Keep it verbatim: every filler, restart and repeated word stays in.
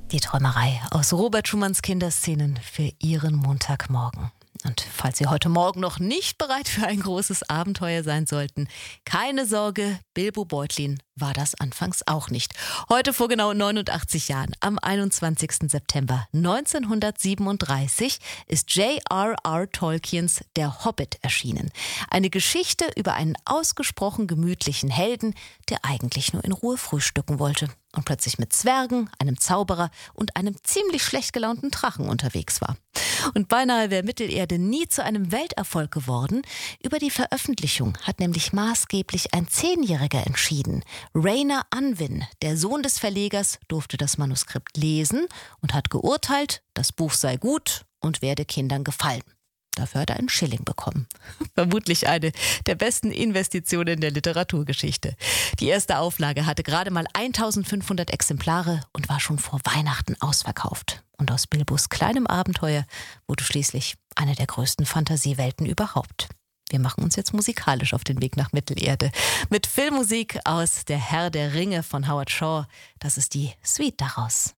Die Träumerei aus Robert Schumanns Kinderszenen für Ihren Montagmorgen. Und falls Sie heute Morgen noch nicht bereit für ein großes Abenteuer sein sollten, keine Sorge, Bilbo Beutlin war das anfangs auch nicht. Heute vor genau neunundachtzig Jahren, am einundzwanzigsten September neunzehnhundertsiebenunddreißig, ist J R R Tolkiens Der Hobbit erschienen. Eine Geschichte über einen ausgesprochen gemütlichen Helden, der eigentlich nur in Ruhe frühstücken wollte und plötzlich mit Zwergen, einem Zauberer und einem ziemlich schlecht gelaunten Drachen unterwegs war. Und beinahe wäre Mittelerde nie zu einem Welterfolg geworden. Über die Veröffentlichung hat nämlich maßgeblich ein Zehnjähriger entschieden. Rayner Unwin, der Sohn des Verlegers, durfte das Manuskript lesen und hat geurteilt, das Buch sei gut und werde Kindern gefallen. Dafür hat er einen Schilling bekommen. Vermutlich eine der besten Investitionen der Literaturgeschichte. Die erste Auflage hatte gerade mal eintausendfünfhundert Exemplare und war schon vor Weihnachten ausverkauft. Und aus Bilbos kleinem Abenteuer wurde schließlich eine der größten Fantasiewelten überhaupt. Wir machen uns jetzt musikalisch auf den Weg nach Mittelerde. Mit Filmmusik aus Der Herr der Ringe von Howard Shore. Das ist die Suite daraus.